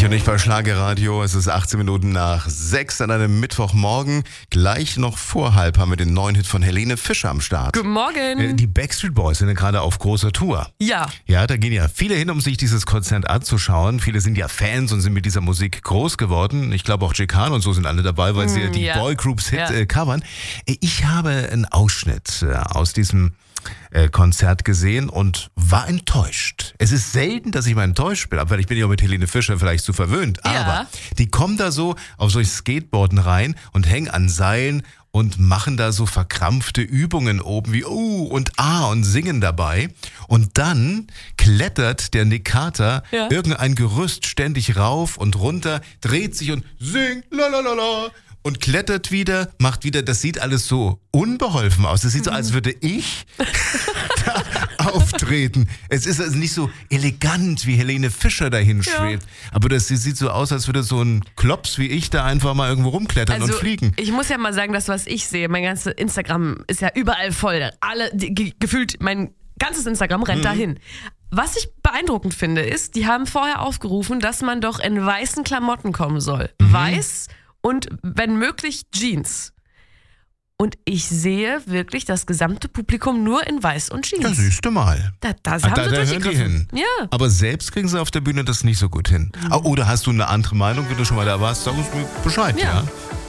und ich bei Schlagerradio. Es ist 18 Minuten nach 6 an einem Mittwochmorgen. Gleich noch vor halb haben wir den neuen Hit von Helene Fischer am Start. Guten Morgen. Die Backstreet Boys sind ja gerade auf großer Tour. Ja. Ja, da gehen ja viele hin, um sich dieses Konzert anzuschauen. Viele sind ja Fans und sind mit dieser Musik groß geworden. Ich glaube auch J.K. und so sind alle dabei, weil sie ja die Boygroups Hit covern. Ich habe einen Ausschnitt aus diesem Konzert gesehen und war enttäuscht. Es ist selten, dass ich mal enttäuscht bin, aber ich bin ja auch mit Helene Fischer vielleicht zu verwöhnt. Ja. Aber die kommen da so auf solche Skateboarden rein und hängen an Seilen und machen da so verkrampfte Übungen oben wie und und singen dabei. Und dann klettert der Nick Carter irgendein Gerüst ständig rauf und runter, dreht sich und singt lalalala. Und klettert wieder, macht wieder, das sieht alles so unbeholfen aus. Es sieht so, als würde ich da auftreten. Es ist also nicht so elegant, wie Helene Fischer dahin schwebt. Aber das sieht so aus, als würde so ein Klops wie ich da einfach mal irgendwo rumklettern und fliegen. Ich muss ja mal sagen, das, was ich sehe, mein ganzes Instagram ist ja überall voll. Gefühlt, mein ganzes Instagram rennt dahin. Was ich beeindruckend finde, ist, die haben vorher aufgerufen, dass man doch in weißen Klamotten kommen soll. Weiß und wenn möglich Jeans. Und ich sehe wirklich das gesamte Publikum nur in Weiß und Jeans. Das siehst du mal. Das haben sie hören die hin. Ja. Aber selbst kriegen sie auf der Bühne das nicht so gut hin. Oder hast du eine andere Meinung, wenn du schon mal da warst? Sag uns mir Bescheid, ja?